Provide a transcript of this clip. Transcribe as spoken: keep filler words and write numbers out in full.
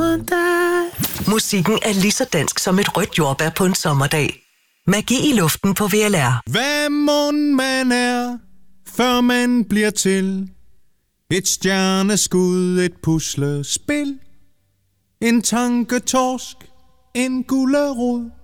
Musikken er lige så dansk som et rødt jordbær på en sommerdag. Magi i luften på V L R. Hvad mon man er, før man bliver til? Et stjerneskud, et puslespil, en tanketorsk, en gulerod.